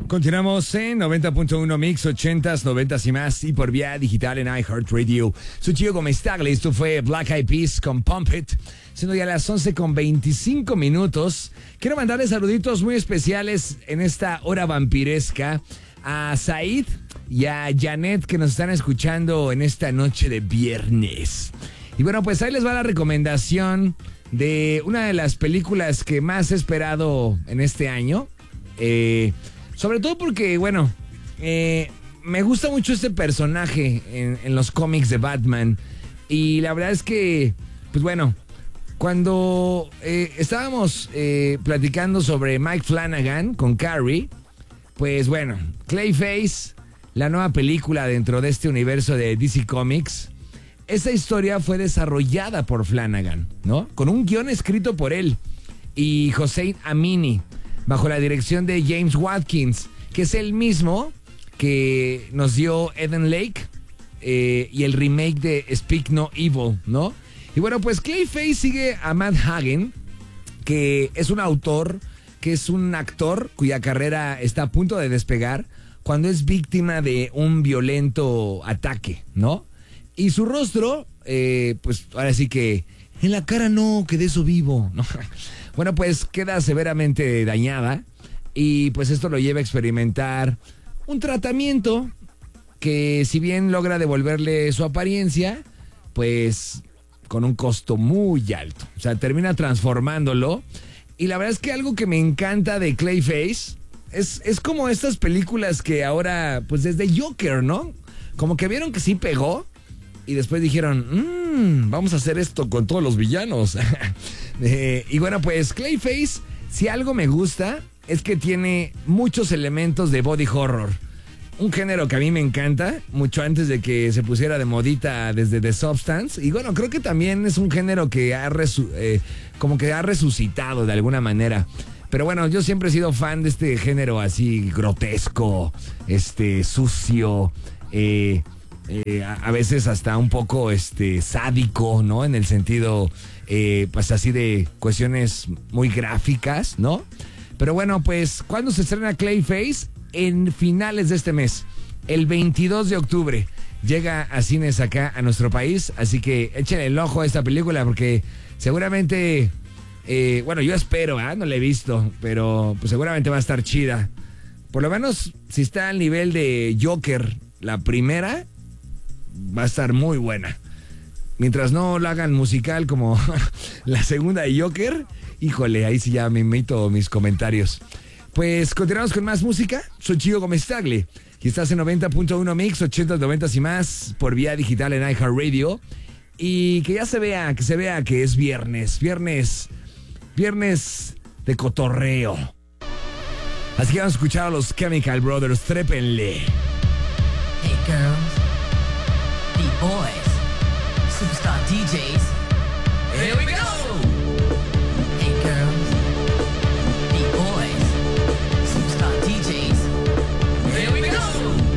Continuamos en 90.1 Mix, 80s, 90s y más, y por vía digital en iHeartRadio. Soy Chico Comestagle, esto fue Black Eyed Peas con Pump It, siendo ya las 11:25 minutos. Quiero mandarles saluditos muy especiales en esta hora vampiresca a Said y a Janet, que nos están escuchando en esta noche de viernes. Y bueno, pues ahí les va la recomendación de una de las películas que más he esperado en este año. Sobre todo porque, bueno, me gusta mucho este personaje en los cómics de Batman. Y la verdad es que, pues bueno, cuando estábamos platicando sobre Mike Flanagan con Carrie, pues bueno, Clayface, la nueva película dentro de este universo de DC Comics, esa historia fue desarrollada por Flanagan, ¿no? Con un guión escrito por él y Hossein Amini, bajo la dirección de James Watkins, que es el mismo que nos dio Eden Lake y el remake de Speak No Evil, ¿no? Y bueno, pues Clayface sigue a Matt Hagen, que es un autor, que es un actor cuya carrera está a punto de despegar cuando es víctima de un violento ataque, ¿no? Y su rostro, pues ahora sí que en la cara no, que de eso vivo, ¿no? Bueno, pues queda severamente dañada y pues esto lo lleva a experimentar un tratamiento que, si bien logra devolverle su apariencia, pues con un costo muy alto. O sea, termina transformándolo. Y la verdad es que algo que me encanta de Clayface es como estas películas que ahora, pues desde Joker, ¿no? Como que vieron que sí pegó y después dijeron, vamos a hacer esto con todos los villanos. Y bueno, pues Clayface, si algo me gusta, es que tiene muchos elementos de body horror. Un género que a mí me encanta, mucho antes de que se pusiera de modita desde The Substance. Y bueno, creo que también es un género que como que ha resucitado de alguna manera. Pero bueno, yo siempre he sido fan de este género así grotesco, sucio, a veces hasta un poco sádico, ¿no? En el sentido, pues así de cuestiones muy gráficas, ¿no? Pero bueno, pues, ¿cuándo se estrena Clayface? En finales de este mes, el 22 de octubre. Llega a cines acá a nuestro país, así que échenle el ojo a esta película porque seguramente, bueno, yo espero, no la he visto, pero pues seguramente va a estar chida. Por lo menos, si está al nivel de Joker, la primera, va a estar muy buena. Mientras no lo hagan musical como la segunda de Joker, híjole, ahí sí ya me invito mis comentarios. Pues continuamos con más música. Soy Chico Comestagle y estás en 90.1 Mix, 80s, 90s y más por vía digital en iHeartRadio. Y que ya se vea que es viernes de cotorreo. Así que vamos a escuchar a los Chemical Brothers, trépenle. Hey girls, B-boys, superstar DJs,